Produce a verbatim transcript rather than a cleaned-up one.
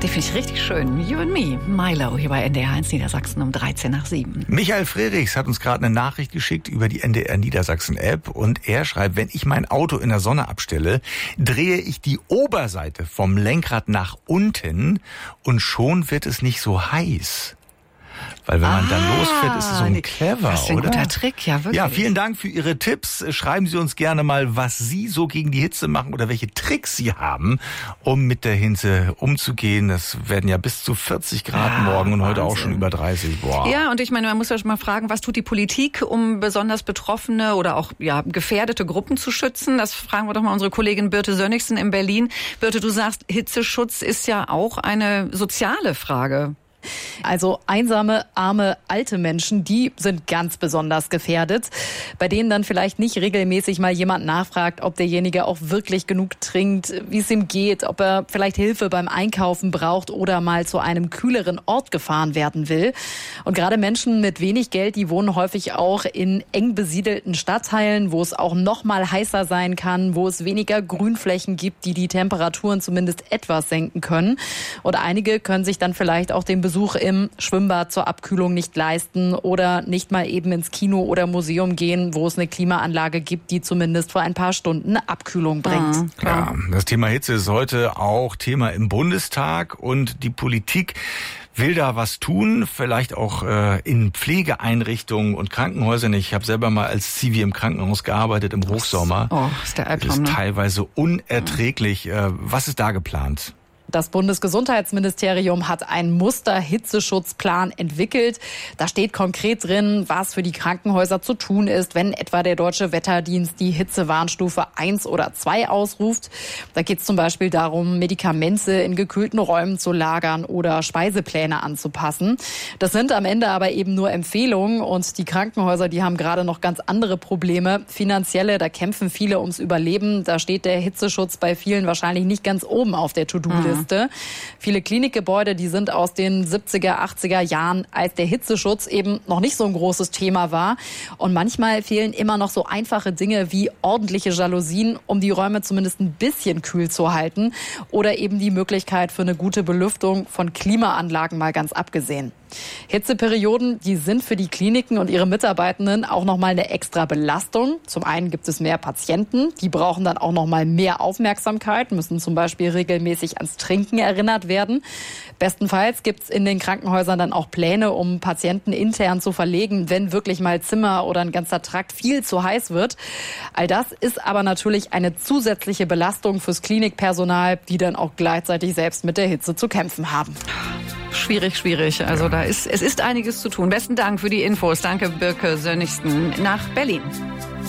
die finde ich richtig schön. You and Me, Milo, hier bei N D R eins Niedersachsen um dreizehn nach sieben. Michael Frerichs hat uns gerade eine Nachricht geschickt über die N D R Niedersachsen App und er schreibt, wenn ich mein Auto in der Sonne abstelle, drehe ich die Oberseite vom Lenkrad nach unten und schon wird es nicht so heiß. Weil wenn man ah, dann losfährt, ist es so ein clever, das ist ein oder? Guter Trick, ja wirklich. Ja, vielen Dank für Ihre Tipps. Schreiben Sie uns gerne mal, was Sie so gegen die Hitze machen oder welche Tricks Sie haben, um mit der Hitze umzugehen. Das werden ja bis zu vierzig Grad ja, morgen und heute Wahnsinn. Auch schon über dreißig. Boah. Ja, und ich meine, man muss ja schon mal fragen, was tut die Politik, um besonders betroffene oder auch ja gefährdete Gruppen zu schützen? Das fragen wir doch mal unsere Kollegin Birte Sönnigsen in Berlin. Birte, du sagst, Hitzeschutz ist ja auch eine soziale Frage. Also einsame, arme, alte Menschen, die sind ganz besonders gefährdet, bei denen dann vielleicht nicht regelmäßig mal jemand nachfragt, ob derjenige auch wirklich genug trinkt, wie es ihm geht, ob er vielleicht Hilfe beim Einkaufen braucht oder mal zu einem kühleren Ort gefahren werden will. Und gerade Menschen mit wenig Geld, die wohnen häufig auch in eng besiedelten Stadtteilen, wo es auch noch mal heißer sein kann, wo es weniger Grünflächen gibt, die die Temperaturen zumindest etwas senken können. Und einige können sich dann vielleicht auch den Besuch im Schwimmbad zur Abkühlung nicht leisten oder nicht mal eben ins Kino oder Museum gehen, wo es eine Klimaanlage gibt, die zumindest für ein paar Stunden eine Abkühlung bringt. Mhm, ja, das Thema Hitze ist heute auch Thema im Bundestag und die Politik will da was tun, vielleicht auch äh, in Pflegeeinrichtungen und Krankenhäusern. Ich habe selber mal als Zivi im Krankenhaus gearbeitet im Hochsommer. Oh, ist der Albtraum, das ist ne? teilweise unerträglich. Äh, was ist da geplant? Das Bundesgesundheitsministerium hat einen Muster-Hitzeschutzplan entwickelt. Da steht konkret drin, was für die Krankenhäuser zu tun ist, wenn etwa der Deutsche Wetterdienst die Hitzewarnstufe eins oder zwei ausruft. Da geht es zum Beispiel darum, Medikamente in gekühlten Räumen zu lagern oder Speisepläne anzupassen. Das sind am Ende aber eben nur Empfehlungen und die Krankenhäuser, die haben gerade noch ganz andere Probleme. Finanzielle, da kämpfen viele ums Überleben. Da steht der Hitzeschutz bei vielen wahrscheinlich nicht ganz oben auf der To-Do-Liste. Mhm. Viele Klinikgebäude, die sind aus den siebziger, achtziger Jahren, als der Hitzeschutz eben noch nicht so ein großes Thema war. Und manchmal fehlen immer noch so einfache Dinge wie ordentliche Jalousien, um die Räume zumindest ein bisschen kühl zu halten. Oder eben die Möglichkeit für eine gute Belüftung, von Klimaanlagen mal ganz abgesehen. Hitzeperioden, die sind für die Kliniken und ihre Mitarbeitenden auch nochmal eine extra Belastung. Zum einen gibt es mehr Patienten, die brauchen dann auch nochmal mehr Aufmerksamkeit, müssen zum Beispiel regelmäßig ans Trinken erinnert werden. Bestenfalls gibt es in den Krankenhäusern dann auch Pläne, um Patienten intern zu verlegen, wenn wirklich mal Zimmer oder ein ganzer Trakt viel zu heiß wird. All das ist aber natürlich eine zusätzliche Belastung fürs Klinikpersonal, die dann auch gleichzeitig selbst mit der Hitze zu kämpfen haben. Schwierig, schwierig. Also da ist, es ist einiges zu tun. Besten Dank für die Infos. Danke, Birke Sönnigsen nach Berlin.